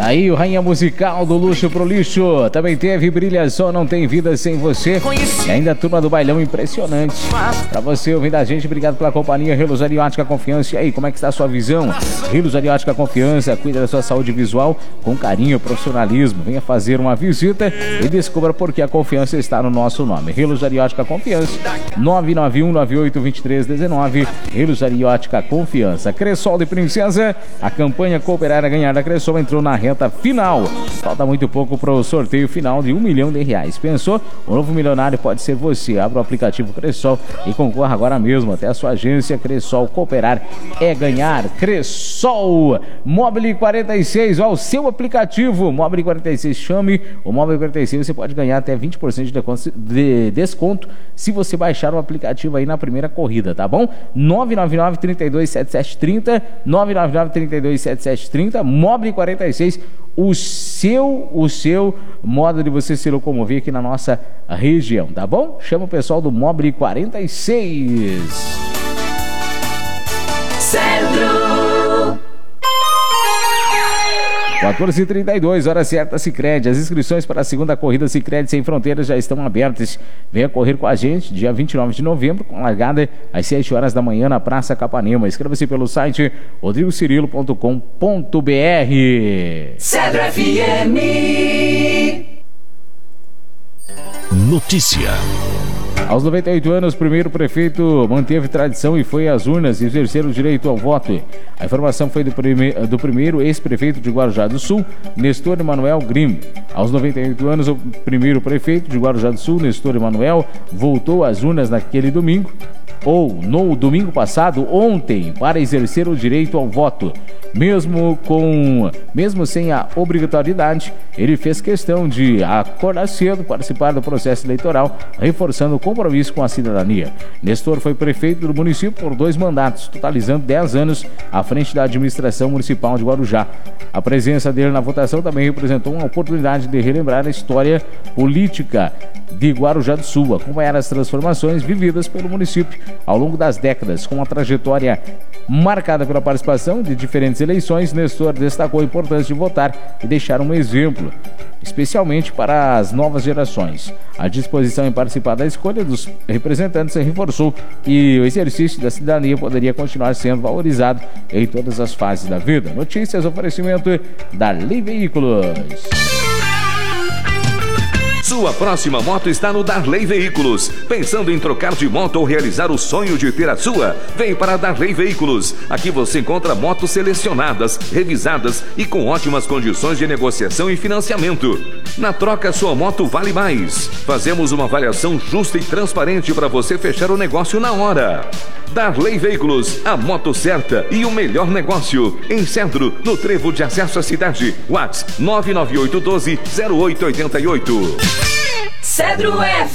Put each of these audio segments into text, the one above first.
Aí o Rainha Musical do Luxo pro Lixo. Também teve Brilha Só Não Tem Vida Sem Você. E ainda a turma do bailão impressionante. Pra você ouvindo a gente, obrigado pela companhia. Relojaria Ótica Confiança. E aí, como é que está a sua visão? Relojaria Ótica Confiança, cuida da sua saúde visual com carinho e profissionalismo. Venha fazer uma visita e descubra por que a confiança está no nosso nome. Relojaria Ótica Confiança, 991982319. Relojaria Ótica Confiança. Cressol de Princesa, a campanha Cooperar a Ganhar da Cressol entrou na reta final. Falta muito pouco para o sorteio final de R$1 milhão. Pensou? O novo milionário pode ser você. Abra o aplicativo Cressol e concorra agora mesmo até a sua agência. Cressol, cooperar é ganhar. Cressol, Mobile 46, ó, o seu aplicativo Mobile 46, chame o Mobile 46, você pode ganhar até 20% de desconto se você baixar o aplicativo aí na primeira corrida, tá bom? 999-327730, 999-327730, Mobile 46, o seu modo de você se locomover aqui na nossa região, tá bom? Chama o pessoal do Mobile 46. Centro 14h32, hora certa, Sicredi. As inscrições para a segunda corrida Sicredi Sem Fronteiras já estão abertas. Venha correr com a gente, dia 29 de novembro, com largada às 7 horas da manhã na Praça Capanema. Inscreva-se pelo site rodrigocirilo.com.br. Cedro FM. Notícia. Aos 98 anos, o primeiro prefeito manteve tradição e foi às urnas exercer o direito ao voto. A informação foi do primeiro ex-prefeito de Guarujá do Sul, Nestor Emanuel Grimm. Aos 98 anos, o primeiro prefeito de Guarujá do Sul, Nestor Emanuel, voltou às urnas naquele domingo, ou no domingo passado, ontem, para exercer o direito ao voto. Mesmo sem a obrigatoriedade, ele fez questão de acordar cedo, participar do processo eleitoral, reforçando o compromisso com a cidadania. Nestor foi prefeito do município por 2 mandatos, totalizando 10 anos à frente da administração municipal de Guarujá. A presença dele na votação também representou uma oportunidade de relembrar a história política de Guarujá do Sul, acompanhar as transformações vividas pelo município ao longo das décadas. Com uma trajetória marcada pela participação de diferentes eleições, Nestor destacou a importância de votar e deixar um exemplo, especialmente para as novas gerações. A disposição em participar da escolha dos representantes reforçou que o exercício da cidadania poderia continuar sendo valorizado em todas as fases da vida. Notícias, oferecimento da Darley Veículos. Sua próxima moto está no Darley Veículos. Pensando em trocar de moto ou realizar o sonho de ter a sua? Vem para a Darley Veículos. Aqui você encontra motos selecionadas, revisadas e com ótimas condições de negociação e financiamento. Na troca, sua moto vale mais. Fazemos uma avaliação justa e transparente para você fechar o negócio na hora. Darley Veículos, a moto certa e o melhor negócio. Em Centro, no trevo de acesso à cidade. WhatsApp 99812-0888. Cedro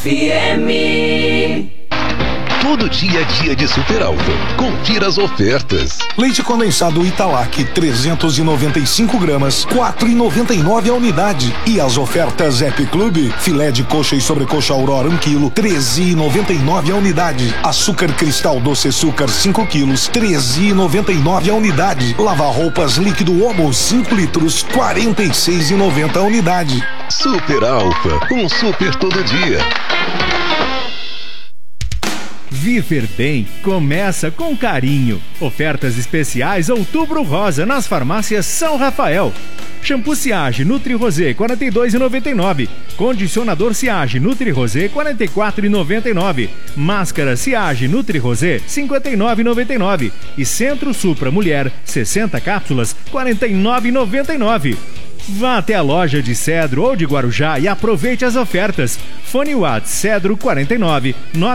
FM. Todo dia é dia de Super Alfa. Confira as ofertas. Leite condensado Italac 395 gramas, R$ 4,99 a unidade. E as ofertas Happy Club, filé de coxa e sobrecoxa Aurora 1 kg, R$ 13,99 a unidade. Açúcar cristal doce açúcar 5 kg, R$ 13,99 a unidade. Lavar roupas líquido Omo 5 litros, R$ 46,90 a unidade. Super Alfa, um super todo dia. Viver Bem começa com carinho. Ofertas especiais Outubro Rosa nas farmácias São Rafael. Shampoo Siage Nutri Rosé R$ 42,99. Condicionador Siage Nutri Rosé R$ 44,99. Máscara Siage Nutri Rosé R$ 59,99. E Centro Supra Mulher 60 cápsulas R$ 49,99. Vá até a loja de Cedro ou de Guarujá e aproveite as ofertas. Fone WhatsApp Cedro 49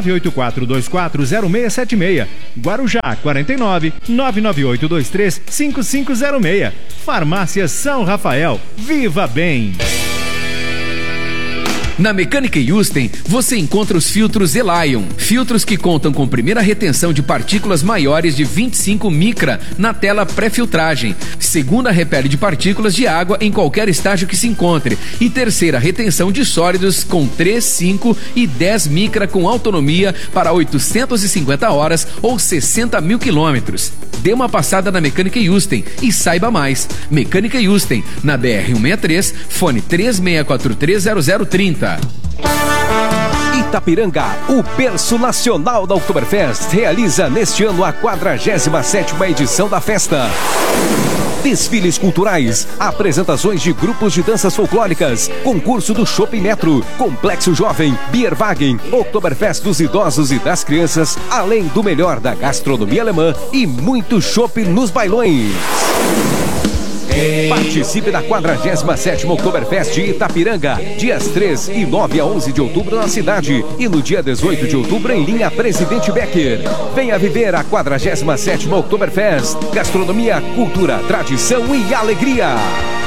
984240676. Guarujá 49 99823 5506. Farmácia São Rafael. Viva Bem! Na Mecânica Yusten, você encontra os filtros Elion, filtros que contam com primeira retenção de partículas maiores de 25 micra na tela pré-filtragem, segunda repele de partículas de água em qualquer estágio que se encontre e terceira retenção de sólidos com 3, 5 e 10 micra com autonomia para 850 horas ou 60 mil quilômetros. Dê uma passada na Mecânica Yusten e saiba mais. Mecânica Yusten, na BR-163, fone 36430030. Itapiranga, o berço nacional da Oktoberfest, realiza neste ano a 47ª edição da festa. Desfiles culturais, apresentações de grupos de danças folclóricas, concurso do Shopping Metro, Complexo Jovem, Bierwagen, Oktoberfest dos idosos e das crianças, além do melhor da gastronomia alemã e muito chopp nos bailões. Participe da 47ª Oktoberfest de Itapiranga, dias 3 e 9 a 11 de outubro na cidade e no dia 18 de outubro em linha Presidente Becker. Venha viver a 47ª Oktoberfest. Gastronomia, cultura, tradição e alegria.